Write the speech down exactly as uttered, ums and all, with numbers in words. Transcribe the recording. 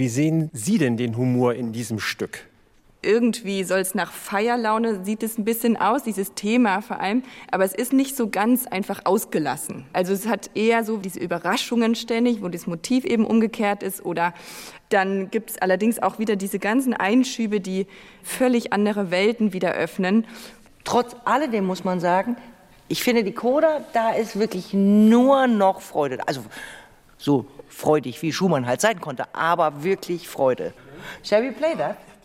Wie sehen Sie denn den Humor in diesem Stück? Irgendwie soll es nach Feierlaune, sieht es ein bisschen aus, dieses Thema vor allem, aber es ist nicht so ganz einfach ausgelassen. Also es hat eher so diese Überraschungen ständig, wo das Motiv eben umgekehrt ist, oder dann gibt es allerdings auch wieder diese ganzen Einschübe, die völlig andere Welten wieder öffnen. Trotz alledem muss man sagen, ich finde die Coda, da ist wirklich nur noch Freude, also so freudig, wie Schumann halt sein konnte, aber wirklich Freude. Shall we play that?